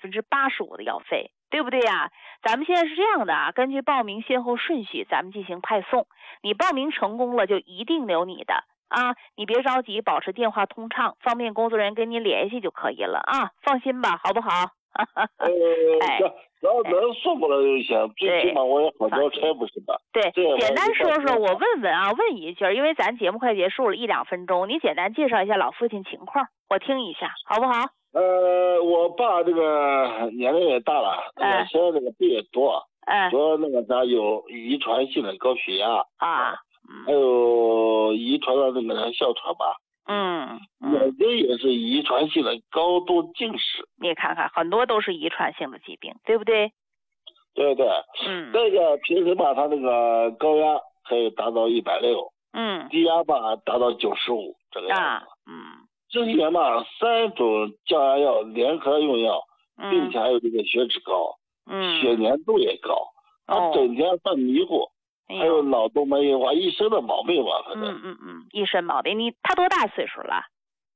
85%的药费，对不对呀？咱们现在是这样的啊，根据报名先后顺序，咱们进行派送。你报名成功了，就一定有你的啊！你别着急，保持电话通畅，方便工作人员跟你联系就可以了啊！放心吧，好不好？ 只要能送过来就行，最起码我也好交差，不是吧？ 对，简单说说，我问一句，因为咱节目快结束了1-2分钟，你简单介绍一下老父亲情况，我听一下，好不好？ 我爸这个年龄也大了，现在这个病也多，主要那个啥有遗传性的高血压啊，还有遗传的那个哮喘吧。眼睛也是遗传性的高度近视， 你看看很多都是遗传性的疾病，对不对？ 对，这个平时吧，他那个高压可以达到160，低压吧达到95这个样子。之前吧3种降压药联合用药，并且还有这个血脂高，血粘度也高，他整天犯迷糊。还有脑动脉硬化，一身的毛病吧，反正。 一身毛病。他多大岁数了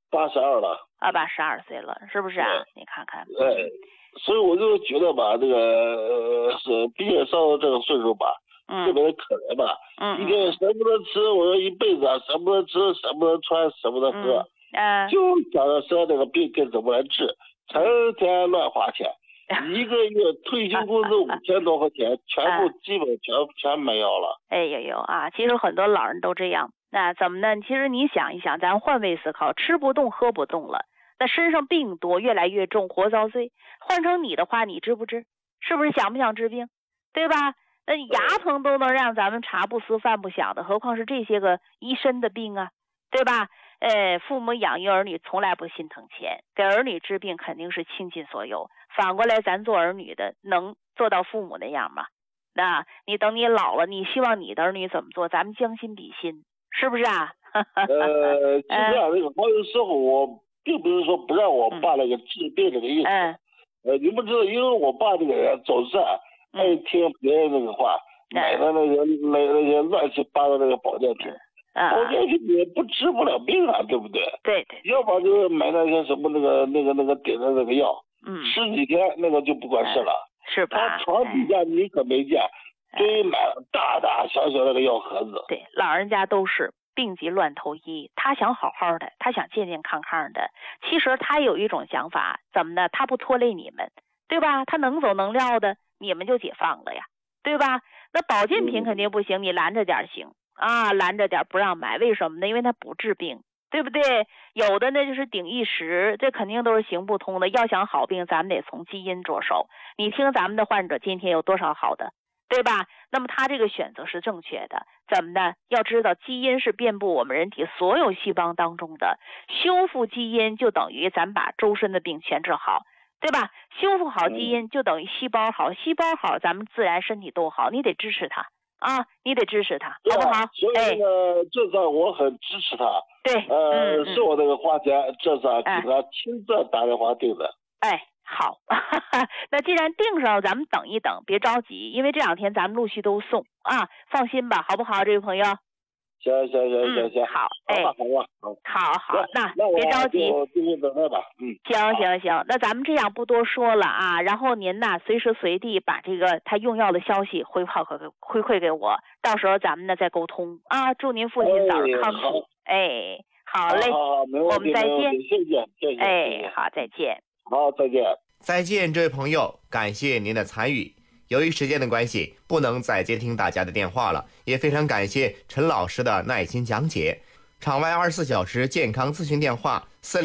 ？82了。 82岁了，是不是啊？你看看。 所以我就觉得吧，这个毕竟上了这个岁数吧，特别的可怜吧。一天舍不得吃，我说一辈子啊，舍不得吃，舍不得穿，舍不得喝，就想着说这个病该怎么来治，成天乱花钱。一个月退休工资5000多块钱，全部基本全没有了。 其实很多老人都这样。那怎么呢？其实你想一想，咱换位思考，吃不动喝不动了，那身上病多，越来越重，活遭罪。换成你的话，你治不治？是不是想不想治病？对吧？那牙疼都能让咱们茶不思饭不想的，何况是这些个一身的病啊，对吧？父母养育儿女从来不心疼钱，给儿女治病肯定是倾尽所有。反过来，咱做儿女的能做到父母那样吗？那你等你老了，你希望你的儿女怎么做？咱们将心比心，是不是啊？ 其实啊，这个好有时候我并不是说不让我爸那个治病这个意思。你不知道，因为我爸这个人总是爱听别人那个话，买的那些乱七八糟那个保健品。保健品也治不了病啊，对不对？ 对。 要不就是买那些什么那个点的那个药，吃几天那个就不管事了。 是吧？ 他床底下你可没见，堆满了大大小小那个药盒子。 对，老人家都是病急乱投医，他想好好的，他想健健康康的。其实他有一种想法，怎么呢？他不拖累你们，对吧？他能走能撂的，你们就解放了呀，对吧？那保健品肯定不行，你拦着点行。拦着点不让买，为什么呢？因为它不治病，对不对？有的呢就是顶一时，这肯定都是行不通的。要想好病，咱们得从基因着手。你听咱们的患者今天有多少好的，对吧？那么他这个选择是正确的。怎么呢？要知道基因是遍布我们人体所有细胞当中的，修复基因就等于咱把周身的病全治好，对吧？修复好基因就等于细胞好，细胞好，咱们自然身体都好。你得支持它。你得支持他，好不好？ 所以这次我很支持他。 对， 是我这个花钱，这次给他亲自打电话订的。 好，那既然订上了，咱们等一等，别着急，因为这2天咱们陆续都送啊，放心吧，好不好，这位朋友？ 行， 好，好，那别着急， 继续等待吧。 行，那咱们这样不多说了啊，然后您呢随时随地把这个他用药的消息回馈给我，到时候咱们呢再沟通啊。祝您父亲早日康复。好嘞，我们再见。 谢谢。 好，再见。 好，再见。 再见，这位朋友，感谢您的参与。由于时间的关系，不能再接听大家的电话了，也非常感谢陈老师的耐心讲解。场外24小时健康咨询电话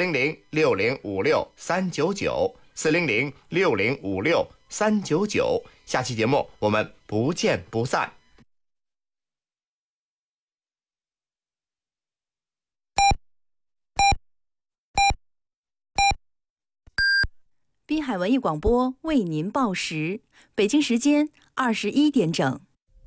400-6056-399，400-6056-399。下期节目我们不见不散。 滨海文艺广播为您报时，北京时间21点整。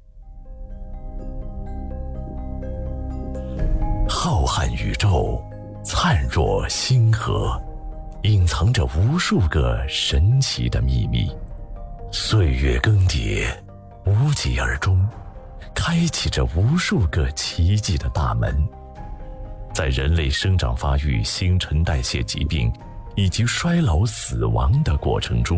浩瀚宇宙，灿若星河，隐藏着无数个神奇的秘密。岁月更迭，无疾而终，开启着无数个奇迹的大门。在人类生长发育、新陈代谢疾病以及衰老死亡的过程中，